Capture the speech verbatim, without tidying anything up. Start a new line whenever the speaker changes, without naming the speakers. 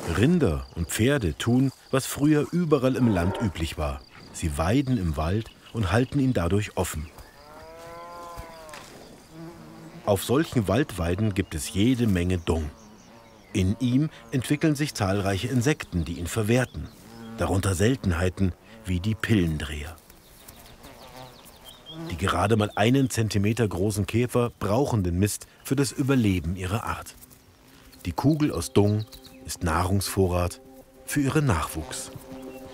Rinder und Pferde tun, was früher überall im Land üblich war. Sie weiden im Wald und halten ihn dadurch offen. Auf solchen Waldweiden gibt es jede Menge Dung. In ihm entwickeln sich zahlreiche Insekten, die ihn verwerten. Darunter Seltenheiten wie die Pillendreher. Die gerade mal einen Zentimeter großen Käfer brauchen den Mist für das Überleben ihrer Art. Die Kugel aus Dung ist Nahrungsvorrat für ihren Nachwuchs.